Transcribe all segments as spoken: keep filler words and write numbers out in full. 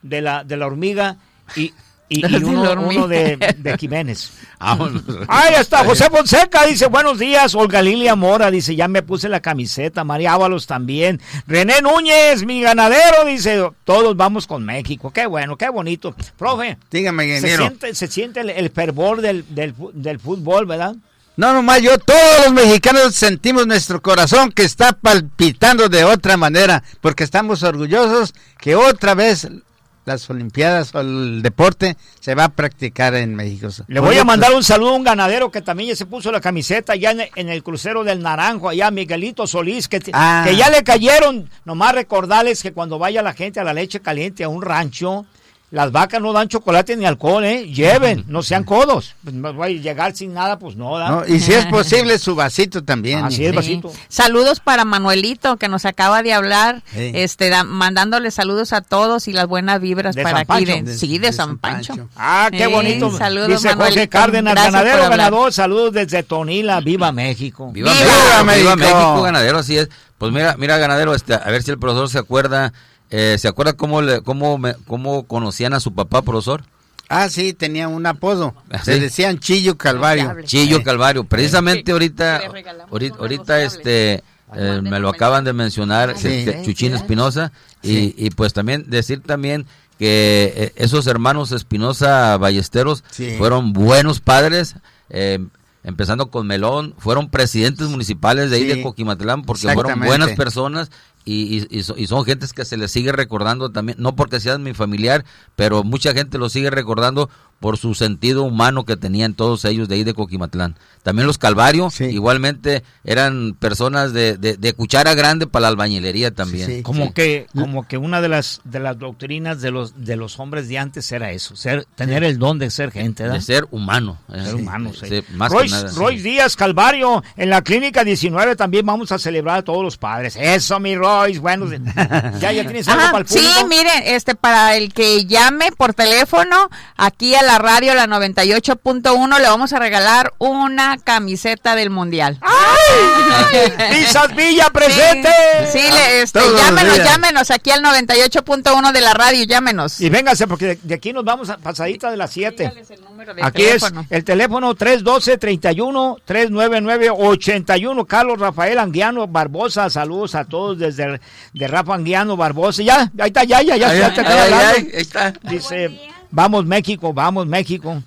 de la, de la hormiga y, y, y uno, uno de, de Jiménez. Ahí está, José Fonseca dice, buenos días, Olga Lilia Mora dice, ya me puse la camiseta, María Ábalos también, René Núñez, mi ganadero, dice, todos vamos con México, qué bueno, qué bonito. Profe, dígame, se siente, se siente el, el fervor del, del, del fútbol, ¿verdad? No, nomás yo, todos los mexicanos sentimos nuestro corazón que está palpitando de otra manera, porque estamos orgullosos que otra vez las Olimpiadas o el deporte se va a practicar en México. Le voy a mandar un saludo a un ganadero que también ya se puso la camiseta allá en, en el crucero del Naranjo, allá Miguelito Solís, que, ah. que ya le cayeron. Nomás recordarles que cuando vaya la gente a la leche caliente a un rancho, las vacas no dan chocolate ni alcohol, ¿eh? Lleven, no sean codos. Pues no voy a llegar sin nada, pues no, ¿da? No, y si es posible, su vasito también. Así es, sí. Vasito. Saludos para Manuelito, que nos acaba de hablar, sí. este, da, mandándole saludos a todos y las buenas vibras de para San Pancho. aquí. De, sí, de, de San Pancho. Pancho. Ah, qué bonito. Sí, saludos, dice Manuelito. Jorge Cárdenas, ganadero, ganador. Saludos desde Tonila, viva México. Viva, viva, viva México. Viva México, ganadero, así es. Pues mira, mira, ganadero, este, a ver si el profesor se acuerda. Eh, ¿Se acuerda cómo, le, cómo, me, cómo conocían a su papá, profesor? Ah, sí, tenía un apodo. ¿Sí? Le decían Chillo Calvario. Chillo Calvario. Precisamente ahorita, ahorita, ahorita este, eh, me lo acaban de mencionar, sí. este, Chuchín Espinosa, sí. y, y pues también decir también que eh, esos hermanos Espinosa Ballesteros sí. fueron buenos padres, eh, empezando con Melón, fueron presidentes municipales de ahí sí. de Coquimatlán, porque fueron buenas personas. Y, y, y son gentes que se les sigue recordando también, no porque sean mi familiar, pero mucha gente lo sigue recordando por su sentido humano que tenían todos ellos de ahí de Coquimatlán. También los Calvario, sí. igualmente eran personas de, de, de cuchara grande para la albañilería también. Sí, sí, como sí. que como que una de las de las doctrinas de los de los hombres de antes era eso, ser tener sí. el don de ser gente, ¿verdad? De ser humano. Eh, ser humano, sí. sí. Más Royce, que nada. Royce Díaz Calvario, en la Clínica diecinueve también vamos a celebrar a todos los padres. Eso, mi Royce, bueno, ya, ya tienes algo Ajá, para el público. Sí, miren, este, para el que llame por teléfono, aquí a la radio, la noventa y ocho punto uno, le vamos a regalar una camiseta del Mundial. ¡Ay! ¡Visas Villa presente! Sí, sí le, este, llámenos, llámenos aquí al noventa y ocho punto uno de la radio, llámenos. Y véngase, porque de, de aquí nos vamos a pasadita de las siete. De aquí teléfono. Es el teléfono tres uno dos, treinta y uno, tres nueve nueve, ochenta y uno. Carlos Rafael Anguiano Barbosa, saludos a todos desde de Rafa Anguiano Barbosa. Ya, ahí está, ya, ya, ya, ay, ya te ay, ay, ahí está. Dice, vamos México, vamos México.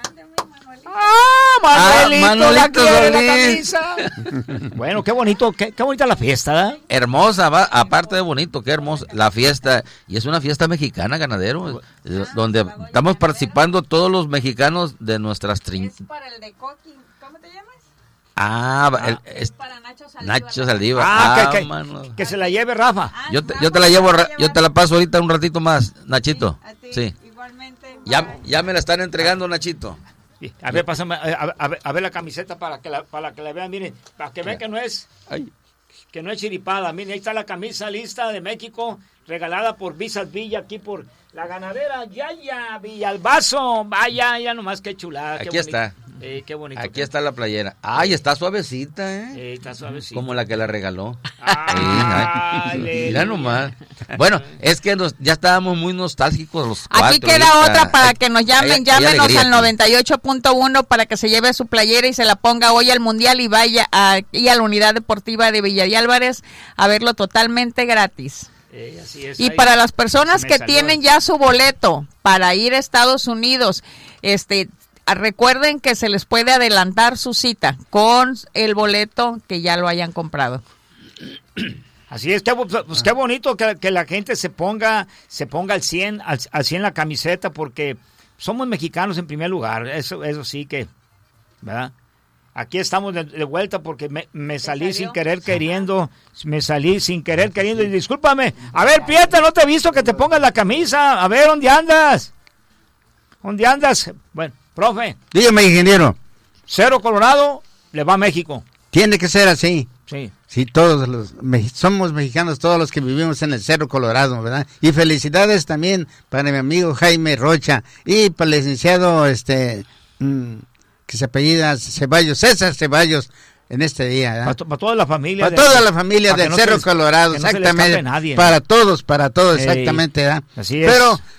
¡Ah, Manuelito, ah, la quiere la camisa! Bueno, qué bonito, qué, qué bonita la fiesta, ¿verdad? Hermosa, va, aparte de bonito, qué hermosa la fiesta. Y es una fiesta mexicana, ganadero, eh, donde estamos participando todos los mexicanos de nuestras trin... Es para el de Coqui, ¿cómo te llamas? Ah, ah el, es, es para Nacho Saldívar. Nacho Saldívar. Ah, ah que, que, que se la lleve Rafa. Ah, yo, te, yo te la llevo, yo te la paso ahorita un ratito más, Nachito. Sí, a ti, sí. Igualmente. Ya, ya me la están entregando, Nachito. A ver, pásame, a, a, ver, a ver la camiseta para que la, para que la vean, miren, para que vean que no es, ay. que no es chiripada. Miren, ahí está la camisa lista de México, regalada por Visas Villa, aquí por la ganadera Yaya Villalbazo. Vaya, ya nomás qué chulada. Aquí qué está. Eh, qué bonito. Aquí está la playera. Ay, está suavecita, ¿eh? eh está suavecita. Como la que la regaló. Ah, sí, mira nomás. Bueno, es que nos, ya estábamos muy nostálgicos los cuatro. Aquí queda ahorita. otra para que nos llamen. Hay, llámenos hay al noventa y ocho punto uno para que se lleve su playera y se la ponga hoy al Mundial y vaya a, y a la Unidad Deportiva de Villa de Álvarez a verlo totalmente gratis. Eh, así es, y ahí, para las personas que salió. tienen ya su boleto para ir a Estados Unidos, este... recuerden que se les puede adelantar su cita con el boleto que ya lo hayan comprado. Así es, que, pues qué bonito que, que la gente se ponga se ponga al cien, al, al cien la camiseta, porque somos mexicanos en primer lugar, eso eso sí que, ¿verdad? Aquí estamos de, de vuelta porque me, me salí sin querer queriendo, me salí sin querer queriendo, y discúlpame, a ver, Pieta, no te he visto que te pongas la camisa, a ver, ¿dónde andas? ¿Dónde andas? Bueno, profe. Dígame, ingeniero. Cero Colorado, le va a México. Tiene que ser así. Sí. Sí, todos los, somos mexicanos, todos los que vivimos en el Cerro Colorado, ¿verdad? Y felicidades también para mi amigo Jaime Rocha y para el licenciado, este, mmm, que se apellida Ceballos, César Ceballos, en este día, ¿verdad? Para, para toda la familia. Para de, toda la familia del no Cerro les, Colorado, exactamente. Nadie, para ¿no? todos, para todos, exactamente, ¿verdad? Así es. Pero